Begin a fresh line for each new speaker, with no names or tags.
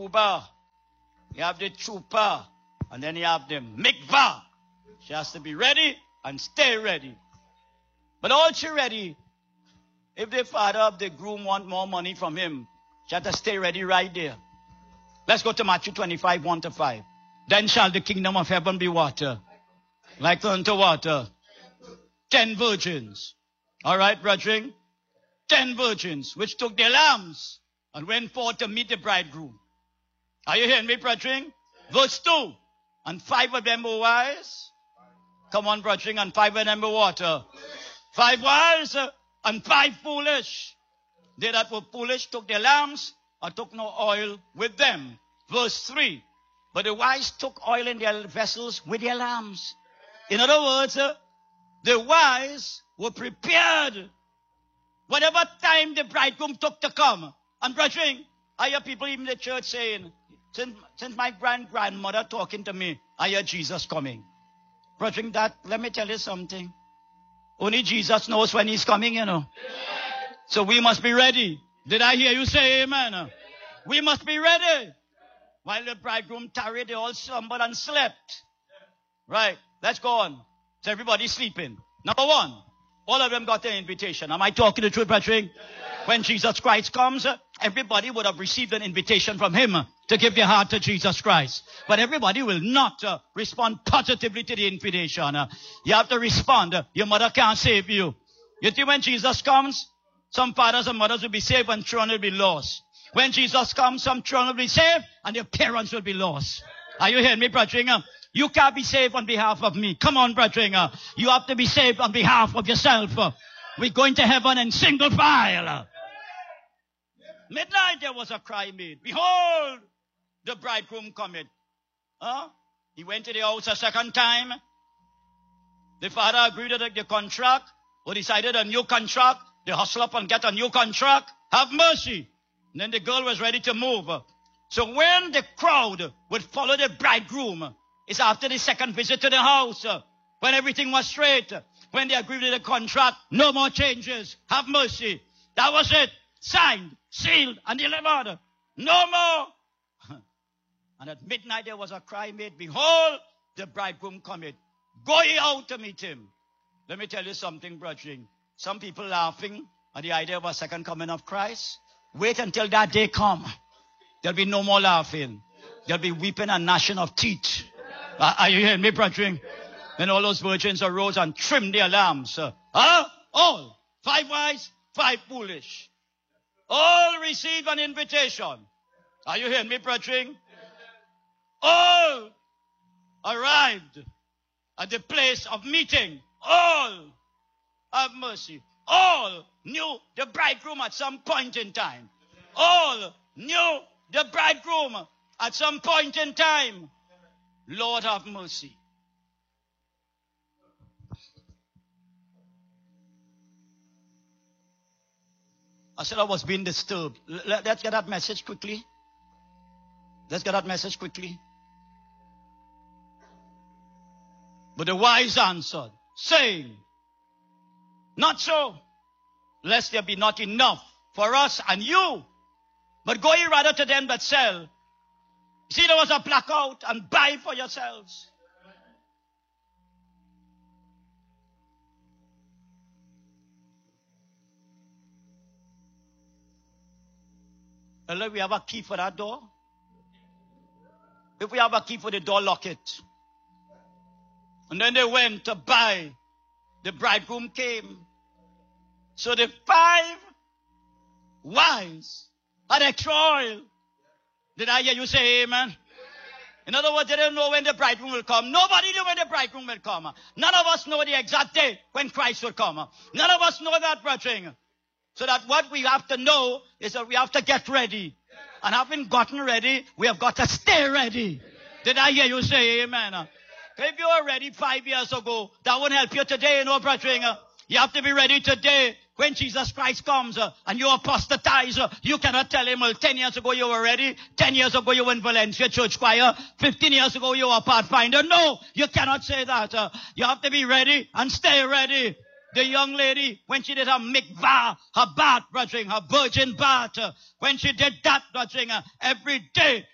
ketubah, you have the chuppah, and then you have the mikvah. She has to be ready and stay ready. But all she ready, if the father of the groom want more money from him, she has to stay ready right there. Let's go to Matthew 25, 1-5. Then shall the kingdom of heaven be water, like unto water. 10 virgins. All right, brethren? 10 virgins, which took their lambs and went forth to meet the bridegroom. Are you hearing me, brethren? Verse 2. And 5 of them were wise. Come on, brethren. And 5 of them were water. 5 wise and 5 foolish. They that were foolish took their lambs and took no oil with them. Verse 3. But the wise took oil in their vessels with their lambs. In other words, the wise were prepared. Whatever time the bridegroom took to come. And brethren, I hear people even in the church saying, since my grandmother talking to me, I hear Jesus coming. Brethren, let me tell you something. Only Jesus knows when he's coming, you know. So we must be ready. Did I hear you say amen? We must be ready. While the bridegroom tarried, they all slumbered and slept. Right, let's go on. So everybody's sleeping. Number 1, all of them got an invitation. Am I talking the truth, brethren? When Jesus Christ comes, everybody would have received an invitation from him to give their heart to Jesus Christ. But everybody will not respond positively to the invitation. You have to respond. Your mother can't save you. You think when Jesus comes, some fathers and mothers will be saved and children will be lost. When Jesus comes, some children will be saved and their parents will be lost. Are you hearing me, brethren? You can't be saved on behalf of me. Come on, brethren. You have to be saved on behalf of yourself. We're going to heaven in single file. Midnight there was a cry made. Behold, the bridegroom cometh. He went to the house a second time. The father agreed to the contract, or decided a new contract. They hustle up and get a new contract. Have mercy. And then the girl was ready to move. So when the crowd would follow the bridegroom, it's after the second visit to the house, when everything was straight, when they agreed to the contract, no more changes. Have mercy. That was it. Signed, sealed, and delivered. No more. And at midnight there was a cry made, behold, the bridegroom cometh. Go ye out to meet him. Let me tell you something, brethren. Some people laughing at the idea of a second coming of Christ. Wait until that day come. There'll be no more laughing. There'll be weeping and gnashing of teeth. Are you hearing me, brethren? When all those virgins arose and trimmed their lambs. All. 5 wise, 5 foolish. All receive an invitation. Are you hearing me, brethren? All arrived at the place of meeting. All have mercy. All knew the bridegroom at some point in time. All knew the bridegroom at some point in time. Lord have mercy. I said I was being disturbed. Let's get that message quickly. Let's get that message quickly. But the wise answered, saying, not so, lest there be not enough for us and you. But go ye rather to them that sell. See, there was a blackout, and buy for yourselves. Unless we have a key for that door. If we have a key for the door, lock it. And then they went to buy. The bridegroom came. So the 5 wise had extra oil. Did I hear you say amen? In other words, they didn't know when the bridegroom will come. Nobody knew when the bridegroom will come. None of us know the exact day when Christ will come. None of us know that, brethren. So that what we have to know is that we have to get ready. And having gotten ready, we have got to stay ready. Did I hear you say amen? If you were ready 5 years ago, that won't help you today, brethren. You have to be ready today. When Jesus Christ comes and you apostatize, you cannot tell him, well, 10 years ago you were ready. 10 years ago you were in Valencia Church Choir. 15 years ago you were a Pathfinder. No, you cannot say that. You have to be ready and stay ready. The young lady, when she did her mikvah, her bath, brethren, her virgin bath, when she did that, brethren, every day